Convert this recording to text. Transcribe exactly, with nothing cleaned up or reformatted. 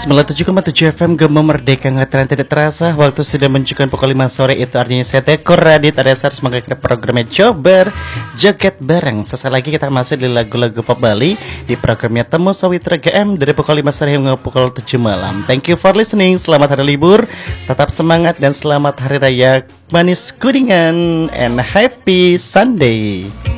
sembilan puluh tujuh koma tujuh F M Gema Merdeka Ngatran tidak terasa. Waktu sudah menunjukkan pukul lima sore. Itu artinya saya Teko Radit ada harus mengakhiri programnya Cobar Joget Bareng. Sesaat lagi kita masuk di lagu-lagu pop Bali di programnya Temu Sawitra G M dari pukul lima sore hingga pukul tujuh malam. Thank you for listening. Selamat hari libur, tetap semangat dan selamat hari raya manis Kuningan and happy Sunday.